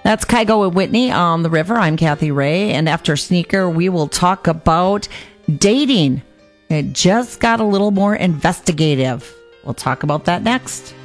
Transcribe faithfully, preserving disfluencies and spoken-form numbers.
That's Kygo and Whitney on the river. I'm Kathy Ray. And after Sneaker, we will talk about dating. It just got a little more investigative. We'll talk about that next.